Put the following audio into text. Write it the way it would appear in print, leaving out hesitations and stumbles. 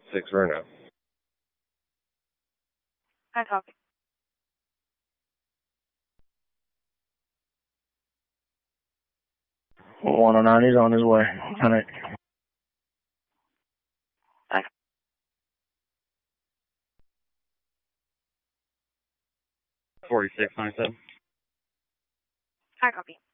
6 Verno. I copy. 109, he's on his way. 10-8. 4697. I copy.